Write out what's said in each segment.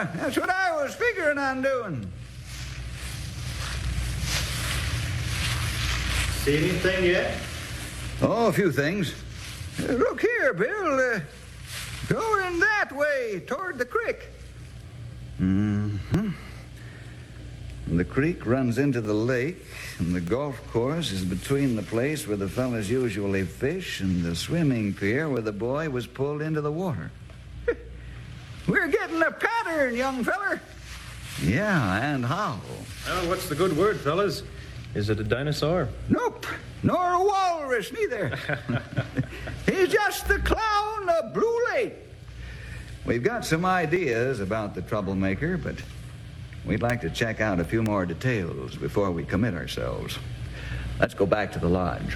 that's what I was figuring on doing. See anything yet? Oh, a few things. Look here, Bill. Going that way, toward the creek. Mm-hmm. The creek runs into the lake, and the golf course is between the place where the fellas usually fish and the swimming pier where the boy was pulled into the water. We're getting a pattern, young feller. Yeah, and how? Well, what's the good word, fellas? Is it a dinosaur? Nope, nor a walrus, neither. He's just the clown of Blue Lake. We've got some ideas about the troublemaker, but we'd like to check out a few more details before we commit ourselves. Let's go back to the lodge.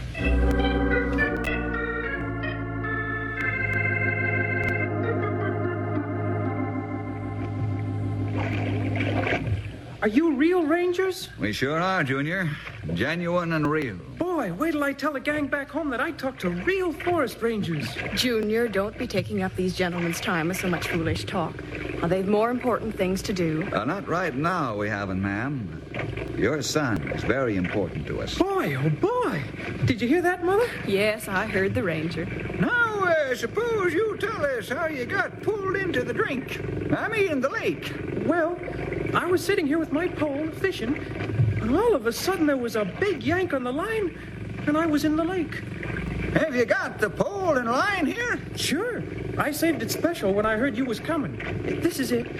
Are you real Rangers? We sure are, Junior. Genuine and real. Boy, wait till I tell the gang back home that I talked to real forest rangers. Junior, don't be taking up these gentlemen's time with so much foolish talk. They've more important things to do. Not right now, we haven't, ma'am. Your son is very important to us. Boy, oh boy. Did you hear that, Mother? Yes, I heard the ranger. Now, suppose you tell us how you got pulled into the drink. I mean, the lake. Well, I was sitting here with my pole, fishing, and all of a sudden there was a big yank on the line, and I was in the lake. Have you got the pole and line here? Sure. I saved it special when I heard you was coming. This is it.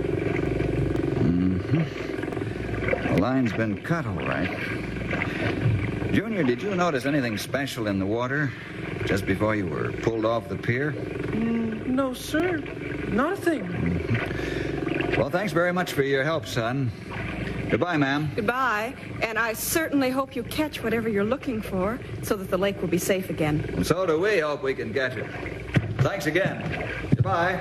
Mm-hmm. The line's been cut, all right. Junior, did you notice anything special in the water just before you were pulled off the pier? No, sir. Not a thing. Mm-hmm. Well, thanks very much for your help, son. Goodbye, ma'am. Goodbye. And I certainly hope you catch whatever you're looking for so that the lake will be safe again. And so do we hope we can catch it. Thanks again. Goodbye.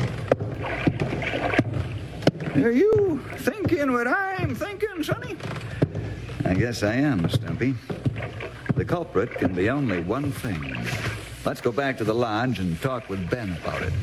Are you thinking what I'm thinking, Sonny? I guess I am, Stumpy. The culprit can be only one thing. Let's go back to the lodge and talk with Ben about it.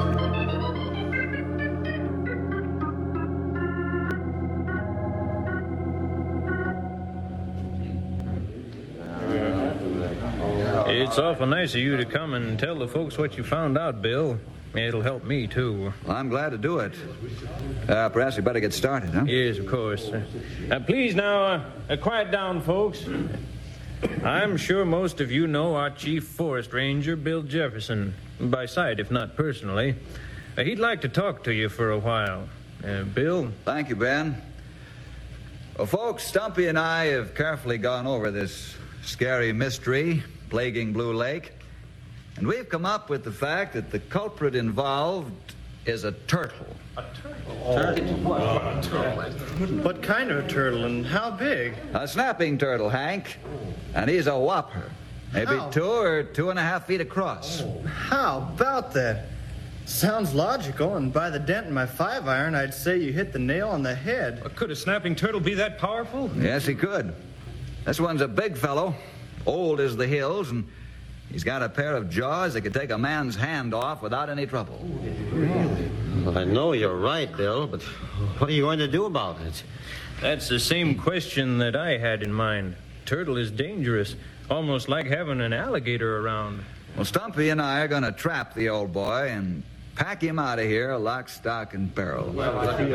It's awful nice of you to come and tell the folks what you found out, Bill. It'll help me, too. Well, I'm glad to do it. Perhaps we better get started, huh? Yes, of course. Please now, quiet down, folks. I'm sure most of you know our chief forest ranger, Bill Jefferson, by sight, if not personally. He'd like to talk to you for a while. Bill? Thank you, Ben. Well, folks, Stumpy and I have carefully gone over this scary mystery plaguing Blue Lake, and we've come up with the fact that the culprit involved is a turtle. A turtle? What kind of a turtle and how big? A snapping turtle, Hank. And he's a whopper. Maybe How? 2 or 2.5 feet across. How about that? Sounds logical, and by the dent in my 5-iron, I'd say you hit the nail on the head. Could a snapping turtle be that powerful? Yes, he could. This one's a big fellow, old as the hills, and he's got a pair of jaws that could take a man's hand off without any trouble. Really? Well, I know you're right, Bill, but what are you going to do about it? That's the same question that I had in mind. Turtle is dangerous, almost like having an alligator around. Well, Stumpy and I are going to trap the old boy and pack him out of here lock, stock, and barrel. Well,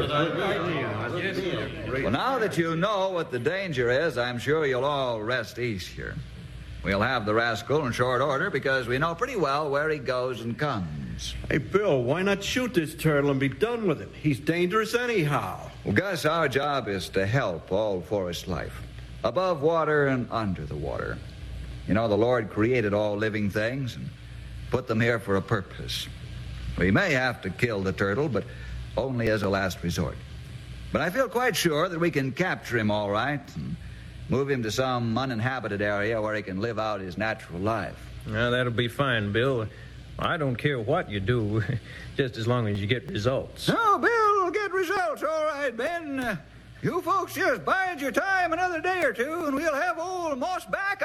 now that you know what the danger is, I'm sure you'll all rest easier. We'll have the rascal in short order because we know pretty well where he goes and comes. Hey, Bill, why not shoot this turtle and be done with it? He's dangerous anyhow. Well, Gus, our job is to help all forest life, above water and under the water. You know, the Lord created all living things and put them here for a purpose. We may have to kill the turtle, but only as a last resort. But I feel quite sure that we can capture him all right and move him to some uninhabited area where he can live out his natural life. Now, that'll be fine, Bill. I don't care what you do, just as long as you get results. No, Bill will get results, all right, Ben. You folks just bide your time another day or two, and we'll have old Moss back